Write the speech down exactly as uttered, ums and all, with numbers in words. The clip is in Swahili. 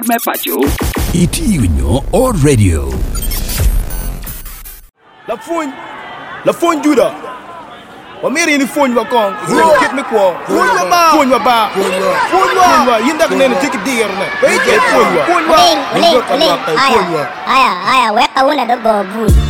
Mepacho Itiunyo or radio La phone La phone juda Wamiri ni phone wa kong Kit me kwa Phone wa ba Phone wa ba Phone wa Yinda kanene tiki diya runa Phone wa Phone wa Phone wa Aya aya weka una dogo bui